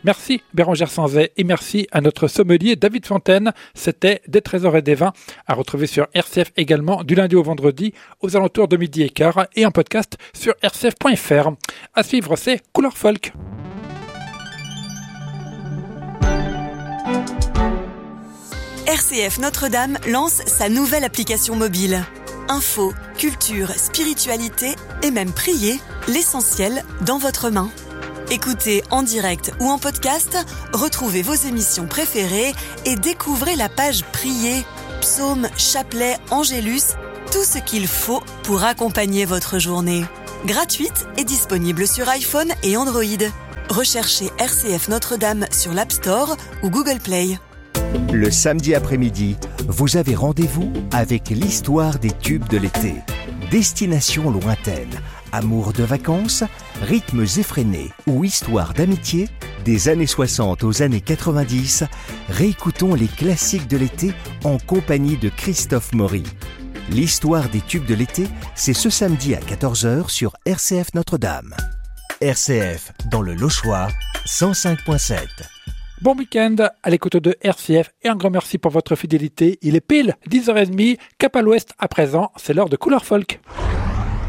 Merci Bérangère Sanzet et merci à notre sommelier David Fontaine. C'était Des trésors et des vins à retrouver sur RCF également du lundi au vendredi aux alentours de 12h15 et en podcast sur rcf.fr. À suivre, c'est Couleur Folk. RCF Notre-Dame lance sa nouvelle application mobile. Info, culture, spiritualité et même prier, l'essentiel dans votre main. Écoutez en direct ou en podcast, retrouvez vos émissions préférées et découvrez la page Prier, psaumes, chapelets, angélus, tout ce qu'il faut pour accompagner votre journée. Gratuite et disponible sur iPhone et Android. Recherchez RCF Notre-Dame sur l'App Store ou Google Play. Le samedi après-midi, vous avez rendez-vous avec l'histoire des tubes de l'été. Destination lointaine, amour de vacances, rythmes effrénés ou histoire d'amitié, des années 60 aux années 90, réécoutons les classiques de l'été en compagnie de Christophe Maury. L'histoire des tubes de l'été, c'est ce samedi à 14h sur RCF Notre-Dame. RCF, dans le Lochois, 105.7. Bon week-end à l'écoute de RCF et un grand merci pour votre fidélité. Il est pile 10h30, cap à l'ouest à présent, c'est l'heure de Couleur Folk.